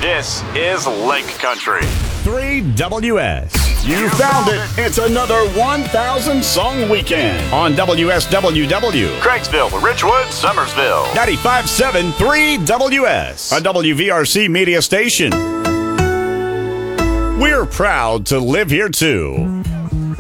This is Lake Country. 3WS. You found it. It's another 1,000 song weekend on WSWW. Craigsville, Richwood, Summersville. 95.7 3WS, a WVRC media station. We're proud to live here too.